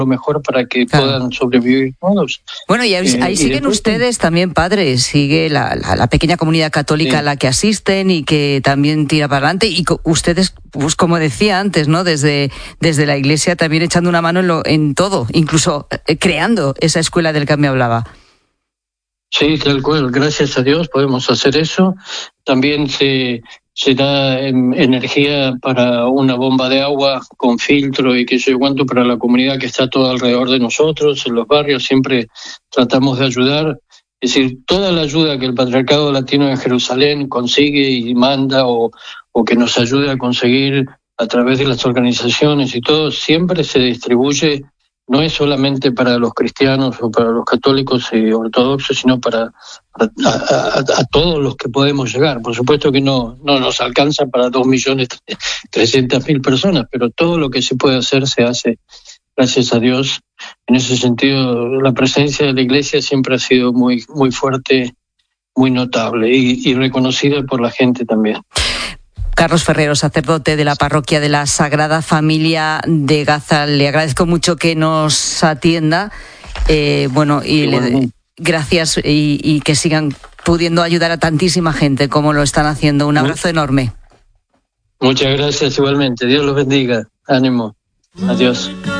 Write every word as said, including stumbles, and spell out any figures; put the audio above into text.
lo mejor para que claro. puedan sobrevivir todos. Bueno, y ahí, Eh, ahí y siguen después, ustedes también, padres, sigue la, la, la pequeña comunidad católica sí. a la que asisten y que también tira para adelante, y co- ustedes, pues como decía antes, ¿no? Desde, desde la Iglesia también echando una mano en, lo, en todo, incluso eh, creando esa escuela del que me hablaba. Sí, tal cual, gracias a Dios podemos hacer eso. También se, se da em, energía para una bomba de agua con filtro y qué sé yo cuánto para la comunidad que está todo alrededor de nosotros, en los barrios siempre tratamos de ayudar. Es decir, toda la ayuda que el Patriarcado Latino de Jerusalén consigue y manda o, o que nos ayude a conseguir a través de las organizaciones y todo, siempre se distribuye. No es solamente para los cristianos o para los católicos y ortodoxos, sino para, para a, a, a todos los que podemos llegar. Por supuesto que no, no nos alcanza para dos millones trescientas mil personas, pero todo lo que se puede hacer se hace, gracias a Dios. En ese sentido, la presencia de la Iglesia siempre ha sido muy, muy fuerte, muy notable y, y reconocida por la gente también. Carlos Ferrero, sacerdote de la parroquia de la Sagrada Familia de Gaza, le agradezco mucho que nos atienda, eh, bueno, y le doy gracias y, y que sigan pudiendo ayudar a tantísima gente como lo están haciendo. Un abrazo enorme. Muchas gracias igualmente. Dios los bendiga. Ánimo. Adiós.